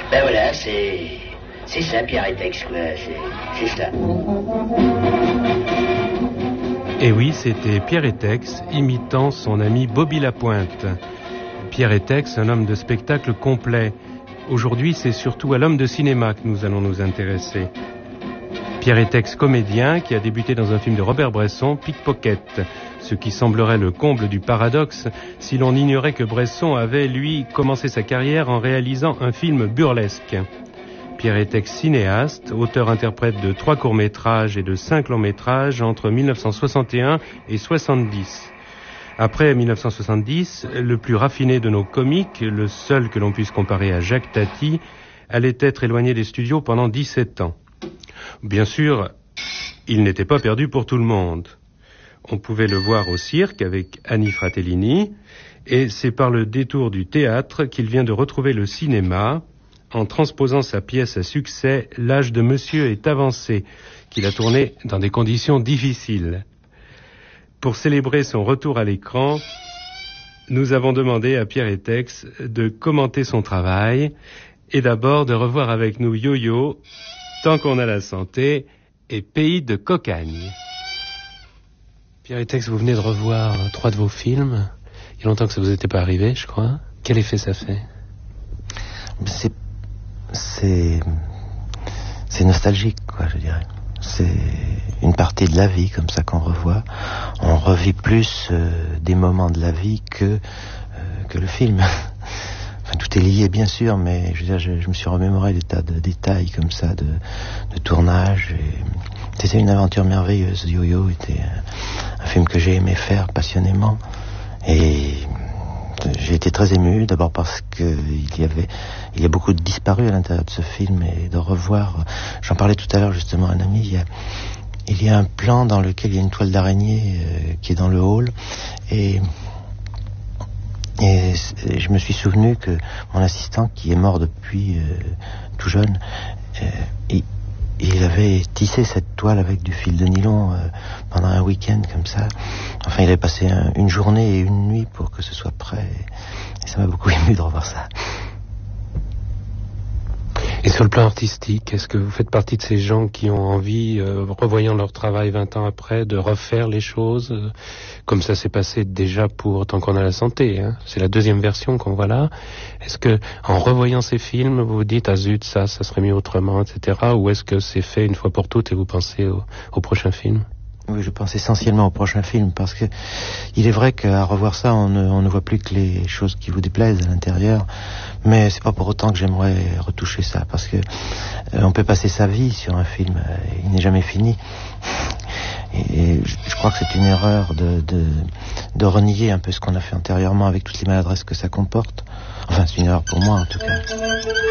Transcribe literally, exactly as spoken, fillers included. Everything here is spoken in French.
Ben voilà, c'est... C'est ça, Pierre et Tex, quoi. C'est, c'est ça. Et oui, c'était Pierre et Tex imitant son ami Bobby Lapointe. Pierre et Tex, un homme de spectacle complet. Aujourd'hui, c'est surtout à l'homme de cinéma que nous allons nous intéresser. Pierre et Tex, comédien, qui a débuté dans un film de Robert Bresson, Pickpocket, ce qui semblerait le comble du paradoxe si l'on ignorait que Bresson avait, lui, commencé sa carrière en réalisant un film burlesque. Pierre et Tex, cinéaste, auteur-interprète de trois courts-métrages et de cinq longs-métrages entre mille neuf cent soixante et un et soixante-dix. Après mille neuf cent soixante-dix, le plus raffiné de nos comiques, le seul que l'on puisse comparer à Jacques Tati, allait être éloigné des studios pendant dix-sept ans. Bien sûr, il n'était pas perdu pour tout le monde. On pouvait le voir au cirque avec Annie Fratellini, et c'est par le détour du théâtre qu'il vient de retrouver le cinéma, en transposant sa pièce à succès, L'âge de monsieur est avancé, qu'il a tourné dans des conditions difficiles. Pour célébrer son retour à l'écran, nous avons demandé à Pierre et Tex de commenter son travail et d'abord de revoir avec nous Yo-Yo, Tant qu'on a la santé et Pays de cocagne. Pierre et Tex, vous venez de revoir trois de vos films. Il y a longtemps que ça vous était pas arrivé, je crois. Quel effet ça fait ? C'est c'est c'est nostalgique, quoi, je dirais. C'est une partie de la vie comme ça qu'on revoit. On revit plus euh, des moments de la vie que euh, que le film. Enfin, tout est lié, bien sûr, mais je veux dire, je, je me suis remémoré des tas de détails comme ça de, de tournage. Et c'était une aventure merveilleuse. Yo-Yo était un, un film que j'ai aimé faire passionnément. Et j'ai été très ému, d'abord parce que il y avait, il y a beaucoup de disparus à l'intérieur de ce film, et de revoir, j'en parlais tout à l'heure justement à un ami, il y a, il y a un plan dans lequel il y a une toile d'araignée euh, qui est dans le hall, et, et, et je me suis souvenu que mon assistant, qui est mort depuis euh, tout jeune, euh, il, il avait tissé cette toile avec du fil de nylon euh, pendant un week-end comme ça. Enfin, il avait passé un, une journée et une nuit pour que ce soit prêt. Et ça m'a beaucoup ému de revoir ça. Et sur le plan artistique, est-ce que vous faites partie de ces gens qui ont envie, euh, revoyant leur travail vingt ans après, de refaire les choses, euh, comme ça s'est passé déjà pour Tant qu'on a la santé, hein. C'est la deuxième version qu'on voit là. Est-ce que, en revoyant ces films, vous vous dites, ah zut, ça, ça serait mieux autrement, et cetera. Ou est-ce que c'est fait une fois pour toutes et vous pensez au, au prochain film ? Oui, je pense essentiellement au prochain film, parce que il est vrai qu'à revoir ça, on ne, on ne voit plus que les choses qui vous déplaisent à l'intérieur, mais c'est pas pour autant que j'aimerais retoucher ça, parce que euh, on peut passer sa vie sur un film, euh, il n'est jamais fini. Et je, je crois que c'est une erreur de, de, de renier un peu ce qu'on a fait antérieurement avec toutes les maladresses que ça comporte. Enfin, c'est une erreur pour moi en tout cas.